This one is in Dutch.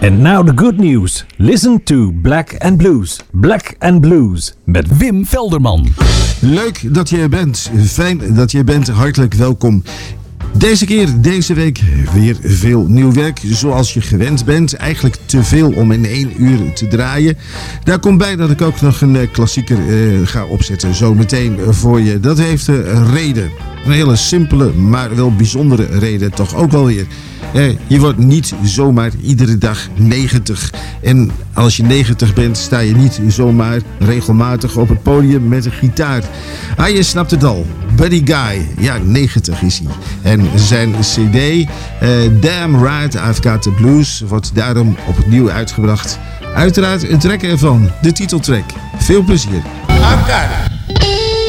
And now the good news. Listen to Black and Blues. Black and Blues met Wim Velderman. Leuk dat je er bent. Fijn dat je er bent. Hartelijk welkom. Deze week weer veel nieuw werk zoals je gewend bent. Eigenlijk te veel om in 1 uur te draaien. Daar komt bij dat ik ook nog een klassieker ga opzetten zo meteen voor je. Dat heeft een reden. Een hele simpele, maar wel bijzondere reden toch ook wel weer. Je wordt niet zomaar iedere dag 90. En als je 90 bent, sta je niet zomaar regelmatig op het podium met een gitaar. Je snapt het al. Buddy Guy. Ja, 90 is hij. En zijn cd, Damn Right I've Got the Blues, wordt daarom opnieuw uitgebracht. Uiteraard een track ervan. De titeltrack. Veel plezier. I've got it.